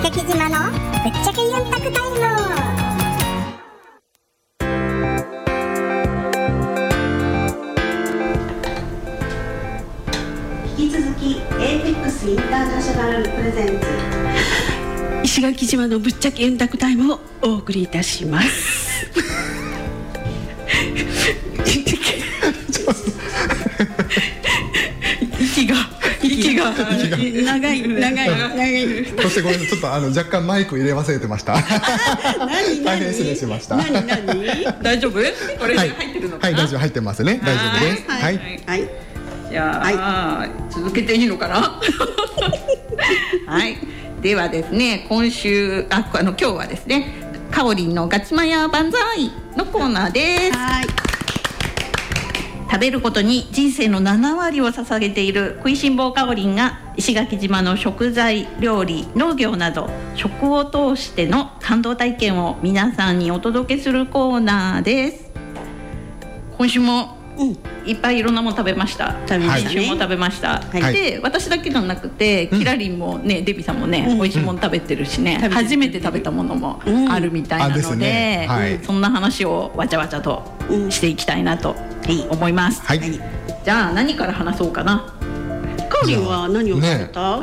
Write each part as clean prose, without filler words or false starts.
石垣島のぶっちゃけユンタクタイム。 引き続き APEX インターナショナルプレゼンツ石垣島のぶっちゃけユンタクタイムをお送りいたします息が長い。 そしてごめんなさい、ちょっと若干マイク入れ忘れてました。大変失礼しました。 大丈夫？これ入ってるのかな？ はい、大丈夫、入ってますね。大丈夫です。はい。 じゃあ、続けていいのかな？はい。ではですね、今日はですね、かおりんのガチマヤ万歳のコーナーです。はい。食べることに人生の7割を捧げている食いしん坊かおりんが石垣島の食材、料理、農業など食を通しての感動体験を皆さんにお届けするコーナーです。今週もいっぱいいろんなもの食べました。先週も食べました。で、私だけじゃなくてキラリンもね、デビさんもね、美味しいもの食べてるしね、初めて食べたものもあるみたいなので、そんな話をわちゃわちゃとしていきたいなと思います。じゃあ何から話そうかな。かおりんは何を食べた？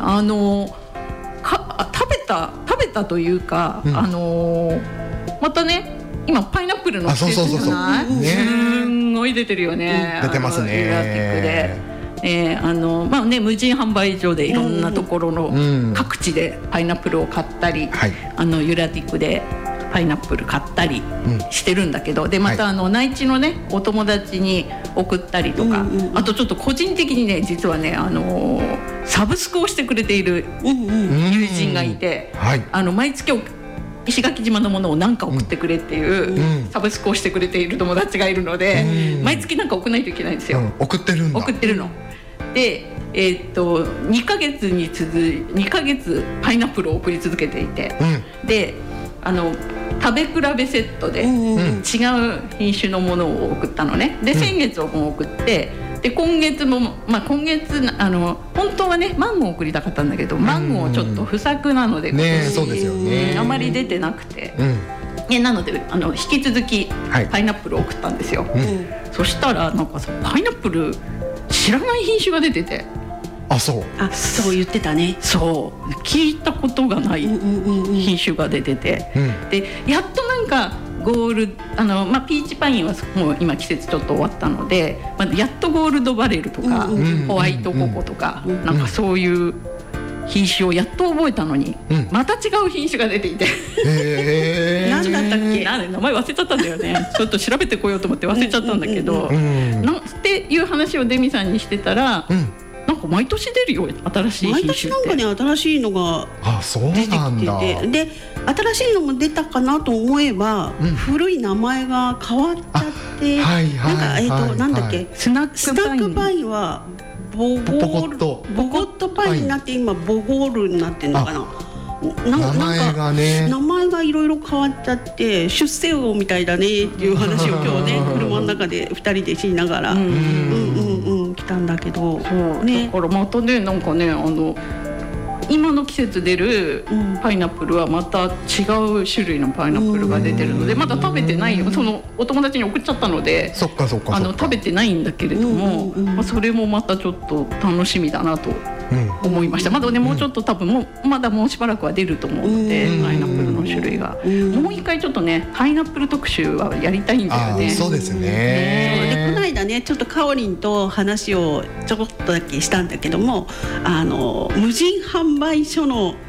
食べたというか、またね、今パイナップルの季節じゃない？すんごい出てるよね。 出てますね。 ユラティックで、無人販売所でいろんなところの各地でパイナップルを買ったり、ユラティックでパイナップル買ったりしてるんだけど、でまた内地のねお友達に送ったりとか、あとちょっと個人的にね、実はねサブスクをしてくれている友人がいて、毎月石垣島のものを何か送ってくれっていうサブスクをしてくれている友達がいるので、毎月何か送らないといけないんですよ。 送ってるので、2ヶ月パイナップルを送り続けていて、で食べ比べセットで違う品種のものを送ったのね。で先月も送って、で今月も、本当はねマンゴーを送りたかったんだけど、マンゴーちょっと不作なので今年、 そうですよね、 あまり出てなくて、なので引き続きパイナップルを送ったんですよ。そしたらなんかパイナップル知らない品種が出てて、 そう言ってたね。そう聞いたことがない品種が出てて、でやっとなんかゴールピーチパインはもう今季節ちょっと終わったので、やっとゴールドバレルとかホワイトココとか、なんかそういう品種をやっと覚えたのに、また違う品種が出ていて何だったっけ、名前忘れちゃったんだよね。ちょっと調べてこようと思って忘れちゃったんだけど、っていう話をデミさんにしてたら、なんか毎年出るよ、新しい品種って。毎年なんかね、新しいのが出てきてて、で新しいのも出たかなと思えば、古い名前が変わっちゃって、なんだっけ、スナックパインはボゴットパインになって、今ボゴールになってるのかな。名前がいろいろ変わっちゃって、出世魚みたいだねっていう話を今日ね車の中で2人でしながら来たんだけど、だからまたね、なんかね、今の季節出るパイナップルはまた違う種類のパイナップルが出てるので、まだ食べてないよ。そのお友達に送っちゃったので、食べてないんだけれども、それもまたちょっと楽しみだなと思いました。まだね、もうちょっと多分まだもうしばらくは出ると思うので、パイナップルの種類がもう一回ちょっとね、パイナップル特集はやりたいんだよね。 そうですね。 でこの間ね、ちょっとかおりんと話をちょこっとだけしたんだけども、無人販売所の